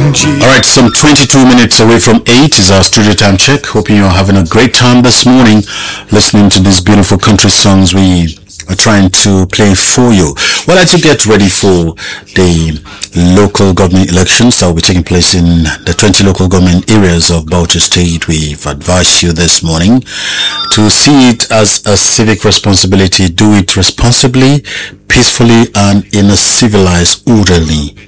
Alright, some 22 minutes away from 8 is our studio time check. Hoping you're having a great time this morning listening to these beautiful country songs we are trying to play for you. Well, as you get ready for the local government elections that will be taking place in the 20 local government areas of Bauchi State, we've advised you this morning to see it as a civic responsibility. Do it responsibly, peacefully, and in a civilized, orderly